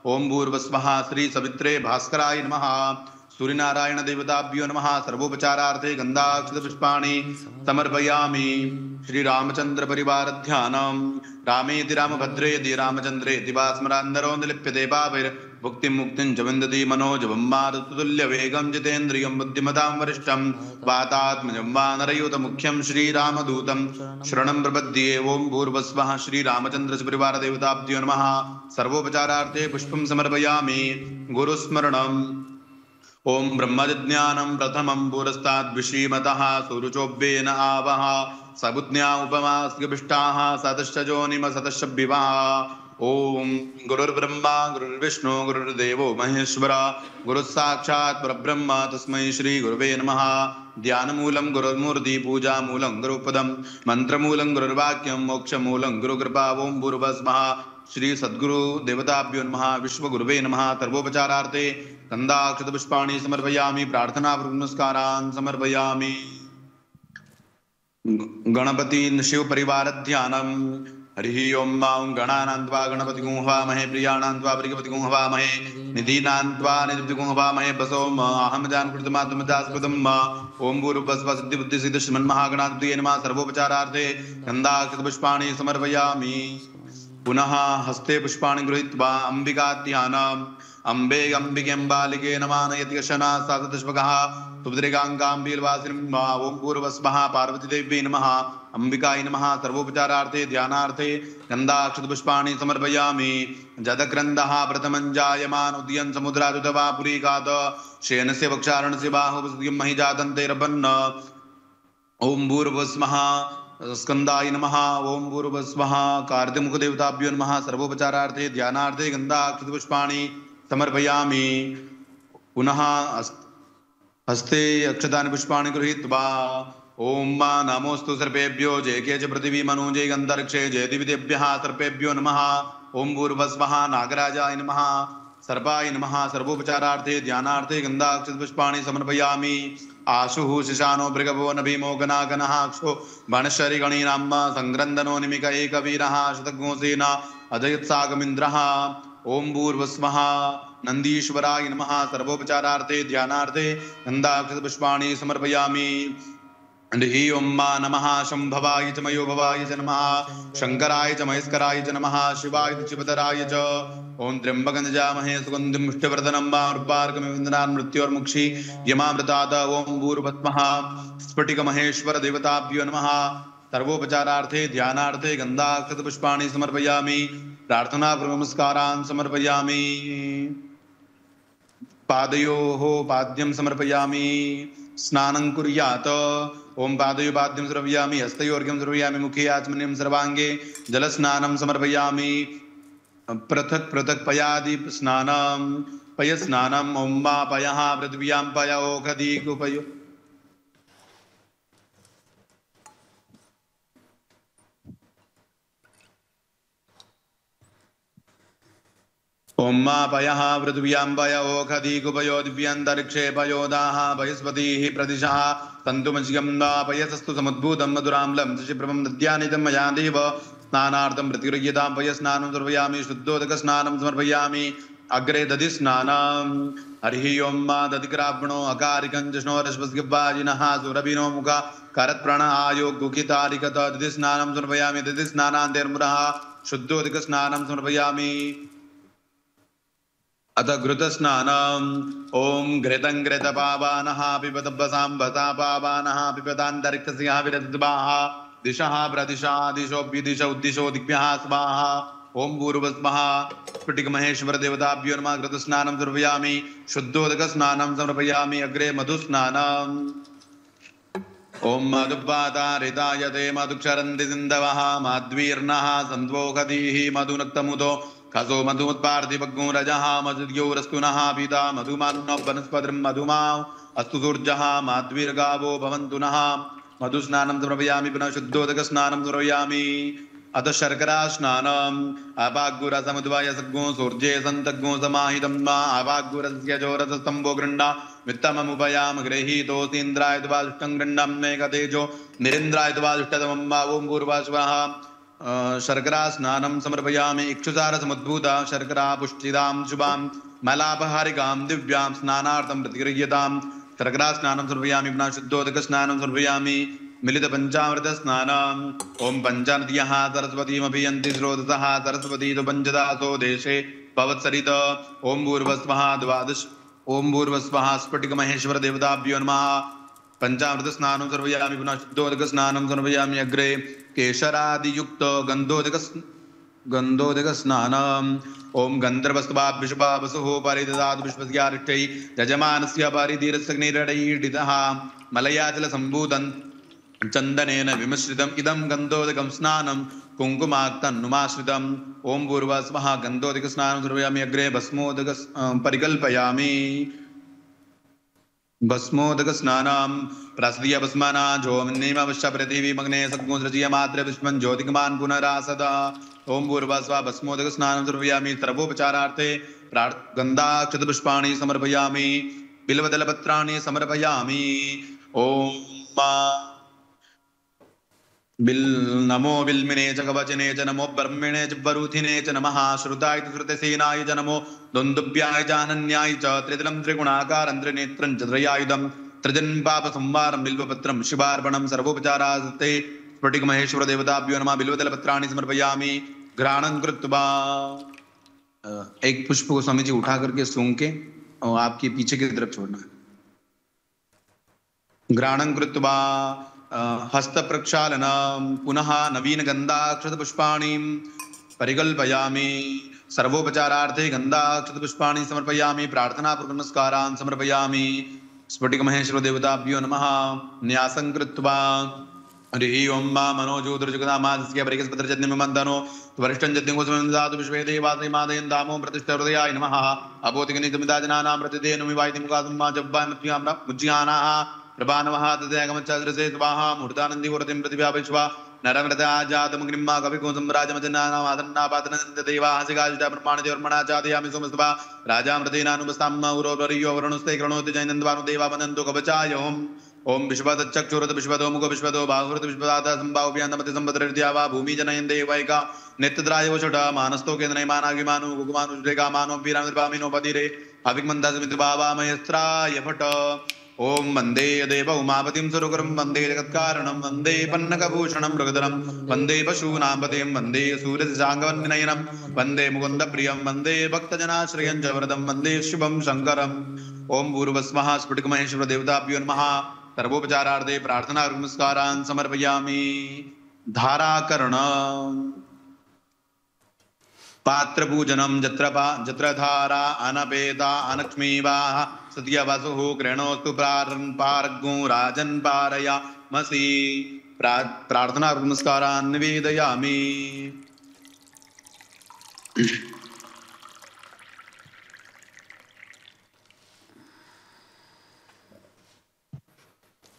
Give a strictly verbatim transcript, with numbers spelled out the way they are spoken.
ओम भूर्भुवस्वः श्री सवित्रे भास्कराय नमः। सूर्यनारायण देवताभ्यो नमः। सर्वोपचारार्थे गंधाक्षत पुष्पाणि समर्पयामि। श्री रामचंद्र परिवार ध्यानम। रामेति रामभद्रेति रामचंद्रेति वा स्मरान्नरो निलिप्यते पापैर् भुक्तिं मुक्तिं च विन्दति मनोजवं मारुततुल्य वेगं जितेन्द्रियं बुद्धिमतां वरिष्ठं वातात्मजं वानरयूतमुख्यं श्रीरामदूतं शरणं प्रपद्ये। ओं भूर्भुवस्वः श्रीरामचन्द्रस्य परिवारदेवताभ्यो नमः। सर्वोपचारार्थे पुष्पं समर्पयामि। गुरुस्मरणम्। ओं ब्रह्मज्ञानं प्रथमं पुरस्ताद्विषीमतः सुरुचोभ्येन आवः सबुज्ञा उपमास्यभिष्टाः सतश्च जोनिम सतश्च विवाह। ओम गुरुर्ब्रह्मा गुरुर्विष्णु गुरुर्देवो महेश्वर गुरुस्साक्षात् परब्रह्म तस्मै श्री गुरुवे नमः। ध्यानमूलं गुरुर्मूर्ति पूजामूलं गुरुपदं मंत्रमूलं गुरुर्वाक्यं मोक्षमूलं गुरुकृपा। ओं भूर्भुवस्वः श्री सद्गुरु देवताभ्यो नमः। विश्वगुरुवे नमः। सर्वोपचारार्थे गंधाक्षत पुष्पाणि समर्पयामि। प्रार्थना नमस्कारान् समर्पयामि। गणपति शिव परिवार ध्यानम। हरि ओं मां गणानान्त्वा गणपतिगुं हवामहे प्रियाणां त्वा प्रियपतिगुं हवामहे निधीनां त्वा निधिपतिगुं हवामहे बसोम अहं जानकृतमात्मजास्पदम्। ओं भूर्भुवस्वः सिद्धिबुद्धिसिद्ध श्रीमन्महागणाधिपतये नमः। सर्वोपचारार्थे गन्धाक्षत पुष्पाणि समर्पयामि। पुनः हस्ते पुष्पाणि गृहीत्वा अंबिका ध्यानम्। अम्बे अम्बिकें बालिके नमानयति यशना सातदशमकः सुभद्रिकाङ्काम्बीलवासिनीं। ओं भूर्भुवस्वः पार्वतीदेव्यै नमः। अंबिकायै नमः। सर्वोपचारार्थे ध्यानार्थे गन्धाक्षत पुष्पाणि समर्पयामि। जदक्रन्दः प्रथमं जायमान उदयन् समुद्रादुत वा पुरीकात् शयनस्य वक्षारणस्य बाहुपस्तिं महि जातन्तेरपन्न। ओं भूर्भुवस्वः स्कंदाय नमः। ओं भूर्भुवस्वः कार्तिकमुखदेवताभ्यो नमः। सर्वोपचारार्थे ध्यानार्थे गन्धाक्षत पुष्पाणि समर्पयामि। पुनः हस्ते अक्षतानि पुष्पाणि गृहीत्वा ओं नमोस्तु सर्पेभ्यो जय के च पृथिवी मनु जय गन्धर्क्षे जय दिविदेभ्यः सर्पेभ्यो नमः। ओं भूर्भुवस्वः नागराजाय नमः। सर्पाय नमः। सर्वोपचारार्थे ध्यानार्थे गन्धाक्षत पुष्पाणि समर्पयामि। आशुः शिशानो भृगवो नभीमो गणागणः अक्षो वनशरिगणीनां संग्रन्दनो निमिक एकवीरः शतघोषेन अजयत्सागमिन्द्रः। ओं भूर्भुवस्वः नन्दीश्वराय नमः। सर्वोपचारार्थे ध्यानार्थे गन्धाक्षत पुष्पाणि समर्पयामि। हरि ओं नमः शंभवाय च मयोभवाय च नमः। शंकराय च महेश्वराय च नमः। शिवाय च शिवतराय च। ओं त्र्यंबकं यजामहे सुगन्धिं पुष्टिवर्धनं उर्वारुकमिव मृत्योर्मुक्षि यमामृतात्। ओं भूर्भुवस्वः स्फटिकमहेश्वर देवताभ्यो नमः। सर्वोपचारार्थे ध्यानार्थे गन्धाक्षत पुष्पाणि समर्पयामि। प्रार्थना नमस्कारान् समर्पयामि। पादयोः पाद्यं समर्पयामि। स्नानं कुर्यात्। ओं पादयो पाद्यं समर्पयामि। हस्तयोर्घ्यं समर्पयामि। मुखे आचमनीयं सर्वाङ्गे जलस्नानं समर्पयामि। पृथक् पृथक् पयादि स्नानं पयस्नानम्। ओं मा पयः पृथिव्यां पयोखदीकुपयो ओं मा पयः पृथिव्यां पयोखदीकुपयो दिव्यान्तरिक्षे पयोदाः पयस्पतिः प्रदिशः तन्तुमज्यं वा पयसस्तु समुद्भूतं मधुराम्लं शशिप्रभं नद्यानितं मया देव स्नानार्थं प्रतिगृह्यतां पयस्नानं समर्पयामि। शुद्धोदकस्नानं समर्पयामि। अग्रे दधि स्नानं। हरि ओं मा दधिक्रावणो अकारिकं जष्णोरश्वस्यवाजिनः सुरभिनो मुख करत्प्रण आयो गुखितारिकत दधि स्नानं समर्पयामि। दधि स्नानान्तेर्मुरः शुद्धोदकस्नानं समर्पयामि। अथ घृतस्नानम्। ओं घृतं घृतपावानः पिबत बसाम्बता पावानः पिबतान्तरिक्षस्य विरद्वाः दिशः प्रदिशः दिशो विदिशो उद्दिशो दिग्भ्यः स्वाहा। ओं भूर्भुवस्वः स्फटिकमहेश्वर देवताभ्यो नमः। घृतस्नानं समर्पयामि। शुद्धोदकस्नानं समर्पयामि। अग्रे मधुस्नानम्। ओं मधुपातारितायते मधुक्षरन्ति सिन्धवः माध्वीर्णः सन्त्वोखदीः मधुनक्तमुदो खसो मधुमत्पार्थिवग्नो रजः मधुद्योरस्तुनः पीता मधुमानुनः वनस्पतिं मधुमा अस्तु सूर्यः माध्वीर्गावो भवन्तु नः। मधुस्नानं समर्पयामि। पुनः शुद्धोदकस्नानं समर्पयामि। अथ शर्करा स्नानम्। अपाग्गुरसमुद्वय सग्गो सूर्ये सन्तग्गो समाहितं मा अपाग्गुरस्य जोरसस्तम्भो गृह्णा मित्तममुपयाम गृहीतोऽसीन्द्राय त्वा दुष्टं गृह्णं मेघतेजो निरिन्द्राय त्वा दुष्टतमं मा। ओं भूर्भुवस्वः शर्करा स्नानं समर्पयामि इक्षुसार समुद्भूता शर्करा पुष्टिदां शुभां मलापहारिकां दिव्यां स्नानार्थं प्रतिगृह्यतां शर्करा स्नानं समर्पयामि पुनः शुद्धोदक स्नानं समर्पयामि मिलित पंचामृत स्नानम् ओम पंचानद्यः सरस्वतीमभियन्ति स्रोतसः सरस्वती तु पञ्चदासो देशे भवत्सरित ओम भूर्भुवस्वः द्वादश ओम भूर्भुवस्वः स्फटिक महेश्वर देवताभ्यो नमः पंचामृत स्नानं सर्वयामि पुनः शुद्धोदक स्नानं सर्वयामि अग्रे केशरादियुक्त गंधोदक गंधोदक स्नानम् ओम गंधर्वस्त्वाभ्युषभा वसुः परिददातु विश्वस्यारिष्टै यजमानस्य परिधीरस्यग्निरडैडितः मलयाचल सम्भूतं चंदनेन विमिश्रितम् इदं गंधोदकं स्नानं कुङ्कुमाक्तन्नुमाश्रितम् ओम पूर्वस्वः गंधोदक स्नानं सर्वयामि अग्रे भस्मोदक परिकल्पयामि भस्मोदक स्नानं प्रसदीय भस्मना जोमन्नेमवश्य पृथिवी मग्ने सद्गुंसृजीय मात्र विश्वं ज्योतिकमान् पुनरासदा ओम पूर्वस्वा भस्मोदक स्नानं सर्वयामि सर्वोपचारार्थे गन्धाक्षतपुष्पाणि समर्पयामि बिल्वदलपत्राणि समर्पयामि ओम बिल नमो बिल्मिने च कवचने च नमो ब्रह्मणे च वरुथिने च नमः श्रुताय च श्रुतसेनाय च नमो दुन्दुभ्याय च अनन्याय च त्रिदलं त्रिगुणाकारं त्रिनेत्रं च त्रयायुधं त्रिजन्पापसंहारं बिल्वपत्रं शिवार्पणं सर्वोपचारास्ते स्फटिक महेश्वर देवताभ्यो नमः बिल्वदलपत्राणि समर्पयामि घ्राणं कृत्वा एक पुष्प को स्वामी जी उठा करके सूंघ के और आपके पीछे की तरफ छोड़ना है। घ्राणं कृत्वा हस्त प्रक्षालनं पुनः नवीन गंधाक्षत पुष्पाणि परिकल्पयामि सर्वोपचारार्थे गंधाक्षत पुष्पाणि समर्पयामि प्रार्थना पूर्वक नमस्कारान् समर्पयामि स्फटिक महेश्वर देवताभ्यो नमः न्यासं कृत्वा हरि ओम मा मनोजोदृजगदामादस्य परिकस्पत्रजन्यमन्दनो वरिष्ठं जद्यङ्गोसमन्दातु विश्वे देवासि मादयन् दामो प्रतिष्ठहृदयाय नमः अबोधिकनितमिदाजनानां प्रतिदेनुमिवायतिमुखासं मा जब्बामत्यां मुज्यानाः प्रभानवः तदयगमच्चाद्रसे स्वाहा मूर्धानन्दी वरतिं प्रतिव्यापिष्वा नरमृताजातमग्निम्मा कविकोसं राजमजनानामादन्नापातनन्ददेवासिकाजिता प्रमाणदेवर्मणाचादयामि सोमस्तवा राजामृतेनानुपस्तां उरोपरियो वरुणस्ते कृणोति जैनन्द्वानुदेवा वदन्तु कवचाय ओम् ओम विश्वदच्चक्षुरत विश्वदो मुख विश्वदो बाहुरत विश्वदाता संभाव्यान्तमति संपत्तिर्द्या वा भूमि जनयन् देवैका नित्यद्रायव षडा मानस्तो केन्द्रयमानागिमानो गुगमानो श्रेगामानो वीरामिर्भामिनो पतिरे अभिग्मन्दासमितिभावामयस्त्राय फट ओम वंदे देव उमापतिं सुरगुरुं वंदे जगत्कारणं वंदे पन्नकभूषणं मृगधरं वंदे पशूनां पतिं वंदे सूरजसाङ्गवन्निनयनं वंदे मुकुन्दप्रियं वंदे भक्तजनाश्रयं च वरदं वंदे शिवं शङ्करम् ओम पूर्वस्मः स्फटिक महेश्वर देवताभ्यो नमः सर्वोपचारार्थे प्रार्थना नमस्कारान् समर्पयामि धाराकर्ण पात्रपूजनं जत्र जत्र धारा अनपेता अनक्ष्मीवा सत्यवसुः कृणोस्तु पारगो राजन् पारयामसि प्रार्थना नमस्कारान् निवेदयामि।